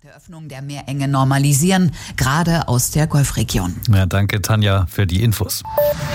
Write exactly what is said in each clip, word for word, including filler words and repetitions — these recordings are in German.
der Öffnung der Meerenge normalisieren, gerade aus der Golfregion. Ja, danke Tanja für die Infos.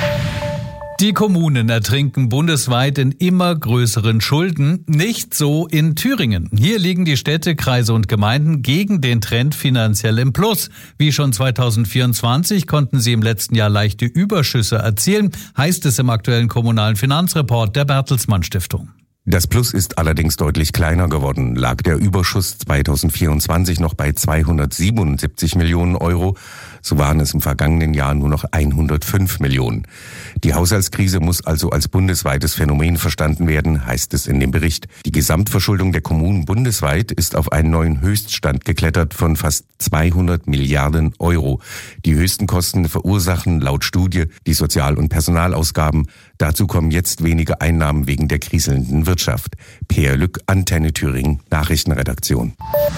Die Kommunen ertrinken bundesweit in immer größeren Schulden, nicht so in Thüringen. Hier liegen die Städte, Kreise und Gemeinden gegen den Trend finanziell im Plus. Wie schon zweitausendvierundzwanzig konnten sie im letzten Jahr leichte Überschüsse erzielen, heißt es im aktuellen kommunalen Finanzreport der Bertelsmann Stiftung. Das Plus ist allerdings deutlich kleiner geworden. Lag der Überschuss zweitausendvierundzwanzig noch bei zweihundertsiebenundsiebzig Millionen Euro, so waren es im vergangenen Jahr nur noch hundertfünf Millionen. Die Haushaltskrise muss also als bundesweites Phänomen verstanden werden, heißt es in dem Bericht. Die Gesamtverschuldung der Kommunen bundesweit ist auf einen neuen Höchststand geklettert von fast zweihundert Milliarden Euro. Die höchsten Kosten verursachen laut Studie die Sozial- und Personalausgaben. Dazu kommen jetzt wenige Einnahmen wegen der kriselnden Wirtschaft. Peer Lück, Antenne Thüringen, Nachrichtenredaktion.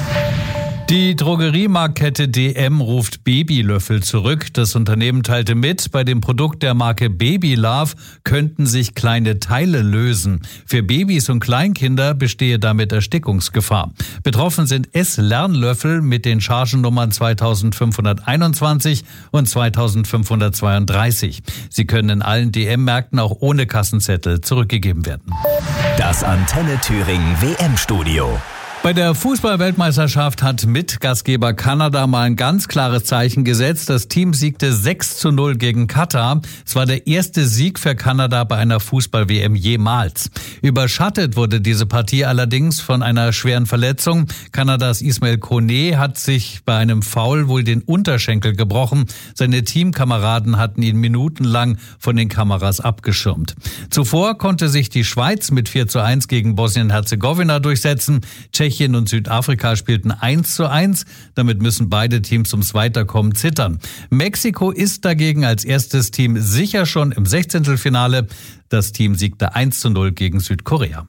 Die Drogeriemarktkette D M ruft Babylöffel zurück. Das Unternehmen teilte mit, bei dem Produkt der Marke Baby Love könnten sich kleine Teile lösen. Für Babys und Kleinkinder bestehe damit Erstickungsgefahr. Betroffen sind Ess-Lernlöffel mit den Chargennummern zweitausendfünfhunderteinundzwanzig und zweitausendfünfhundertzweiunddreißig. Sie können in allen D M-Märkten auch ohne Kassenzettel zurückgegeben werden. Das Antenne Thüringen W M-Studio. Bei der Fußball-Weltmeisterschaft hat Mitgastgeber Kanada mal ein ganz klares Zeichen gesetzt. Das Team siegte sechs zu null gegen Katar. Es war der erste Sieg für Kanada bei einer Fußball-W M jemals. Überschattet wurde diese Partie allerdings von einer schweren Verletzung. Kanadas Ismail Kone hat sich bei einem Foul wohl den Unterschenkel gebrochen. Seine Teamkameraden hatten ihn minutenlang von den Kameras abgeschirmt. Zuvor konnte sich die Schweiz mit vier zu eins gegen Bosnien-Herzegowina durchsetzen. Tschechien und Südafrika spielten eins zu eins. Damit müssen beide Teams ums Weiterkommen zittern. Mexiko ist dagegen als erstes Team sicher schon im Sechzehntelfinale. Das Team siegte eins zu null gegen Südkorea.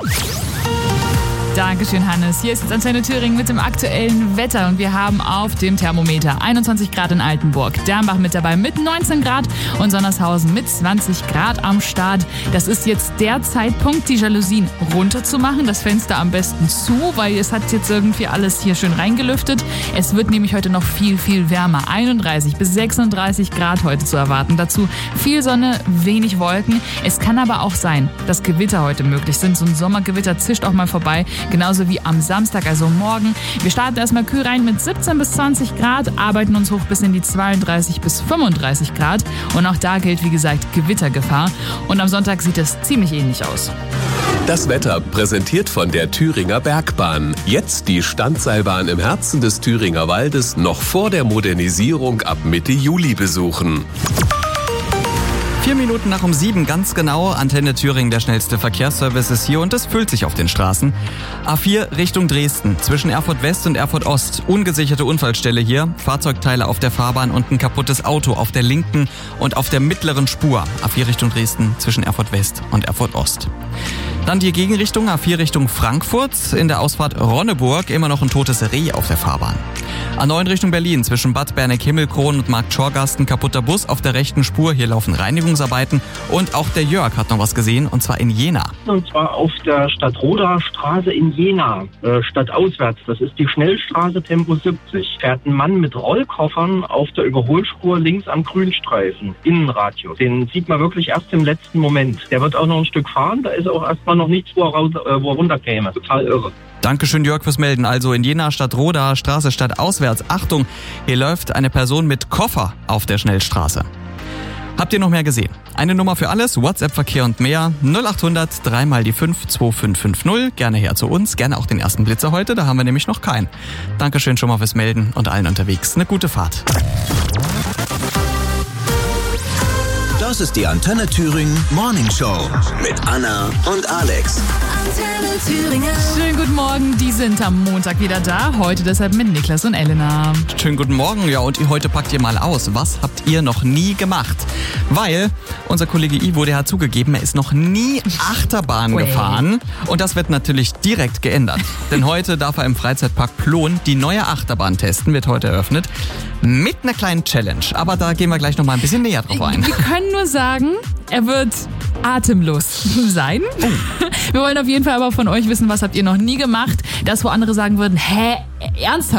Dankeschön, Hannes. Hier ist jetzt Antenne Thüringen mit dem aktuellen Wetter und wir haben auf dem Thermometer einundzwanzig Grad in Altenburg, Dernbach mit dabei mit neunzehn Grad und Sonnershausen mit zwanzig Grad am Start. Das ist jetzt der Zeitpunkt, die Jalousien runterzumachen, das Fenster am besten zu, weil es hat jetzt irgendwie alles hier schön reingelüftet. Es wird nämlich heute noch viel, viel wärmer. einunddreißig bis sechsunddreißig Grad heute zu erwarten. Dazu viel Sonne, wenig Wolken. Es kann aber auch sein, dass Gewitter heute möglich sind. So ein Sommergewitter zischt auch mal vorbei. Genauso wie am Samstag, also morgen. Wir starten erstmal kühl rein mit siebzehn bis zwanzig Grad, arbeiten uns hoch bis in die zweiunddreißig bis fünfunddreißig Grad. Und auch da gilt, wie gesagt, Gewittergefahr. Und am Sonntag sieht es ziemlich ähnlich aus. Das Wetter präsentiert von der Thüringer Bergbahn. Jetzt die Standseilbahn im Herzen des Thüringer Waldes noch vor der Modernisierung ab Mitte Juli besuchen. Vier Minuten nach um sieben, ganz genau. Antenne Thüringen, der schnellste Verkehrsservice ist hier und es füllt sich auf den Straßen. A vier Richtung Dresden, zwischen Erfurt West und Erfurt Ost. Ungesicherte Unfallstelle hier. Fahrzeugteile auf der Fahrbahn und ein kaputtes Auto auf der linken und auf der mittleren Spur. A vier Richtung Dresden, zwischen Erfurt West und Erfurt Ost. Dann die Gegenrichtung, A vier Richtung Frankfurt. In der Ausfahrt Ronneburg immer noch ein totes Reh auf der Fahrbahn. A neun Richtung Berlin, zwischen Bad Berneck-Himmelkron und Markt Schorgast ein kaputter Bus auf der rechten Spur. Hier laufen Reinigungsarbeiten. Und auch der Jörg hat noch was gesehen, und zwar in Jena. Und zwar auf der Stadtroder Straße in Jena, äh, stadtauswärts. Das ist die Schnellstraße Tempo siebzig. Fährt ein Mann mit Rollkoffern auf der Überholspur links am Grünstreifen, Innenradio. Den sieht man wirklich erst im letzten Moment. Der wird auch noch ein Stück fahren, da ist auch erstmal noch nichts, wo er, raus, äh, wo er runterkäme. Total irre. Dankeschön, Jörg, fürs Melden. Also in Jena, Stadtroda, Straße stadtauswärts. Achtung, hier läuft eine Person mit Koffer auf der Schnellstraße. Habt ihr noch mehr gesehen? Eine Nummer für alles, WhatsApp-Verkehr und mehr. null acht hundert drei mal die fünf zwei fünf fünf null. Gerne her zu uns, gerne auch den ersten Blitzer heute, da haben wir nämlich noch keinen. Dankeschön schon mal fürs Melden und allen unterwegs eine gute Fahrt. Das ist die Antenne Thüringen Morning Show mit Anna und Alex. Antenne Thüringen. Schönen guten Morgen, die sind am Montag wieder da. Heute deshalb mit Niklas und Elena. Schönen guten Morgen, ja, und heute packt ihr mal aus. Was habt ihr noch nie gemacht? Weil unser Kollege Ivo, der hat zugegeben, er ist noch nie Achterbahn Way. gefahren. Und das wird natürlich direkt geändert. Denn heute darf er im Freizeitpark Plon die neue Achterbahn testen, wird heute eröffnet. Mit einer kleinen Challenge. Aber da gehen wir gleich noch mal ein bisschen näher drauf ein. Wir können nur sagen, er wird atemlos sein. Oh. Wir wollen auf jeden Fall aber von euch wissen, was habt ihr noch nie gemacht? Das, wo andere sagen würden, hä, ernsthaft?